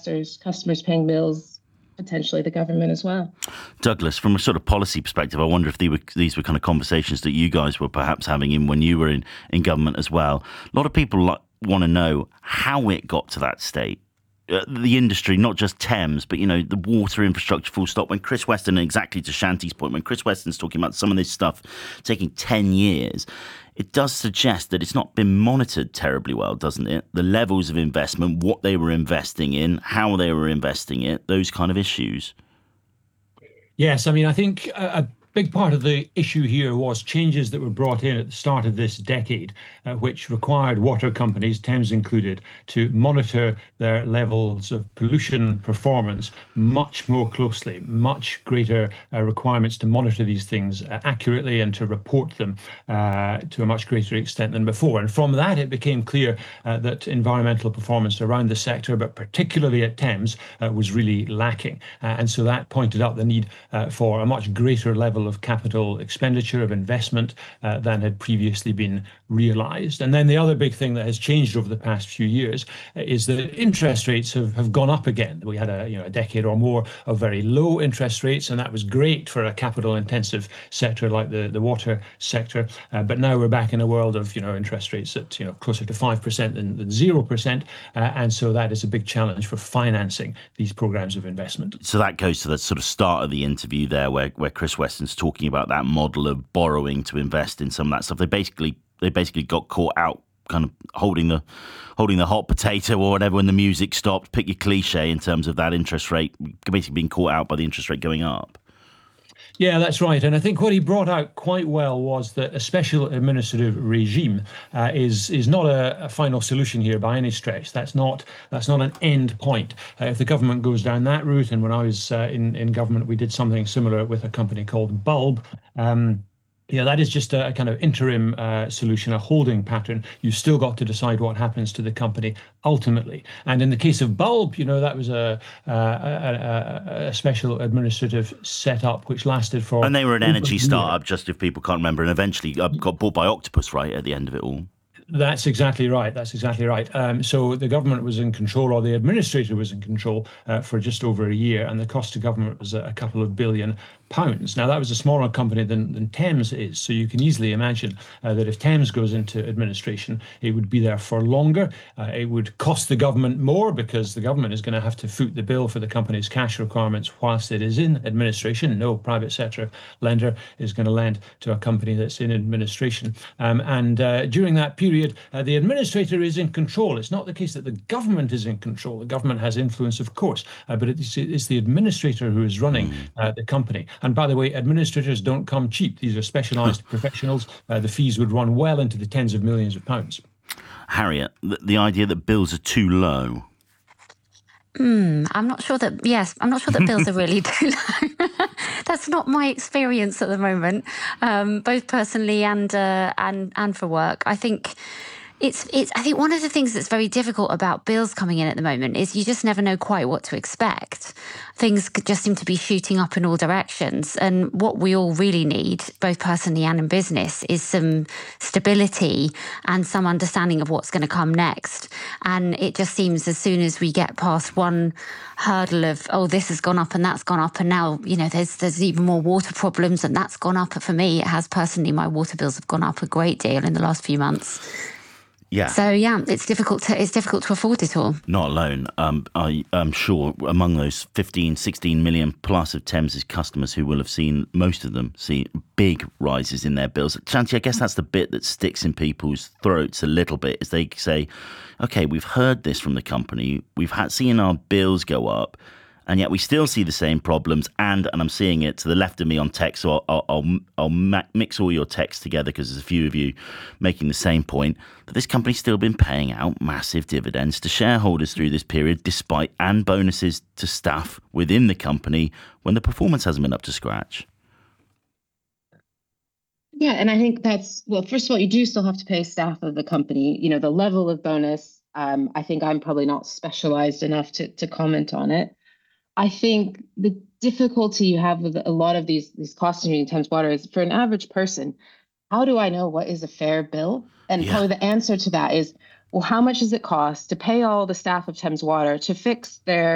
investors, customers paying bills, potentially the government as well. Douglas, from a sort of policy perspective, I wonder if these were kind of conversations that you guys were perhaps having when you were in government as well. A lot of people want to know how it got to that state. The industry, not just Thames, but, the water infrastructure full stop. When Chris Weston, exactly to Shanti's point, when Chris Weston's talking about some of this stuff taking 10 years, it does suggest that it's not been monitored terribly well, doesn't it? The levels of investment, what they were investing in, how they were investing it, those kind of issues. Yes, I think a big part of the issue here was changes that were brought in at the start of this decade, which required water companies, Thames included, to monitor their levels of pollution performance much more closely, much greater requirements to monitor these things accurately and to report them to a much greater extent than before. And from that, it became clear that environmental performance around the sector, but particularly at Thames, was really lacking. And so that pointed out the need for a much greater level of capital expenditure, of investment than had previously been realised. And then the other big thing that has changed over the past few years is that interest rates have gone up again. We had a decade or more of very low interest rates, and that was great for a capital-intensive sector like the water sector. But now we're back in a world of interest rates at closer to 5% than 0%, and so that is a big challenge for financing these programs of investment. So that goes to the sort of start of the interview there, where Chris Weston's talking about that model of borrowing to invest in some of that stuff. They basically got caught out kind of holding the hot potato or whatever when the music stopped. Pick your cliche in terms of that interest rate, basically being caught out by the interest rate going up. Yeah, that's right. And I think what he brought out quite well was that a special administrative regime is not a final solution here by any stretch. That's not an end point. If the government goes down that route, and when I was in government, we did something similar with a company called Bulb. That is just a kind of interim solution, a holding pattern. You've still got to decide what happens to the company ultimately. And in the case of Bulb, that was a special administrative setup which lasted for... And they were an energy startup, just if people can't remember, and eventually got bought by Octopus, right, at the end of it all. That's exactly right. So the government was in control, or the administrator was in control for just over a year, and the cost to government was a couple of £1 billion. Now, that was a smaller company than Thames is, so you can easily imagine that if Thames goes into administration, it would be there for longer. It would cost the government more because the government is going to have to foot the bill for the company's cash requirements whilst it is in administration. No private sector lender is going to lend to a company that's in administration. And during that period, the administrator is in control. It's not the case that the government is in control. The government has influence, of course, but it's the administrator who is running the company. And by the way, administrators don't come cheap. These are specialised professionals. The fees would run well into the tens of millions of pounds. Harriet, the idea that bills are too low. I'm not sure that bills are really too low. That's not my experience at the moment, both personally and for work. I think one of the things that's very difficult about bills coming in at the moment is you just never know quite what to expect. Things just seem to be shooting up in all directions. And what we all really need, both personally and in business, is some stability and some understanding of what's going to come next. And it just seems as soon as we get past one hurdle of, this has gone up and that's gone up, and now, there's even more water problems and that's gone up. For me, it has personally, my water bills have gone up a great deal in the last few months. Yeah. So it's difficult to afford it all. Not alone. I'm sure among those 15, 16 million plus of Thames's customers who will have seen, most of them see big rises in their bills. Shanti, I guess that's the bit that sticks in people's throats a little bit, is they say, okay, we've heard this from the company, we've seen our bills go up, and yet we still see the same problems, and I'm seeing it to the left of me on text, so I'll mix all your texts together because there's a few of you making the same point, that this company's still been paying out massive dividends to shareholders through this period, and bonuses to staff within the company when the performance hasn't been up to scratch. Yeah, and I think first of all, you do still have to pay staff of the company. The level of bonus, I think I'm probably not specialized enough to comment on it. I think the difficulty you have with a lot of these costs in Thames Water is, for an average person, how do I know what is a fair bill? And probably the answer to that is, well, how much does it cost to pay all the staff of Thames Water to fix their